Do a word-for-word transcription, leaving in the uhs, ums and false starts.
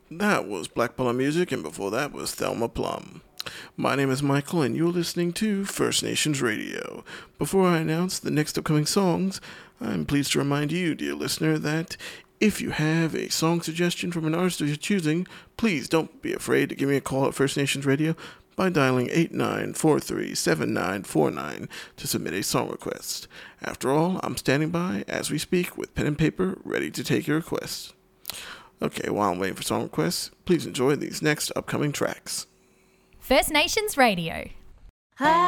That was Black Bottom Music, and before that was Thelma Plum. My name is Michael, and you're listening to First Nations Radio. Before I announce the next upcoming songs, I'm pleased to remind you, dear listener, that if you have a song suggestion from an artist of your choosing, please don't be afraid to give me a call at First Nations Radio by dialing eight nine four three, seven nine four nine to submit a song request. After all, I'm standing by as we speak with pen and paper ready to take your requests. Okay, while I'm waiting for song requests, please enjoy these next upcoming tracks. First Nations Radio.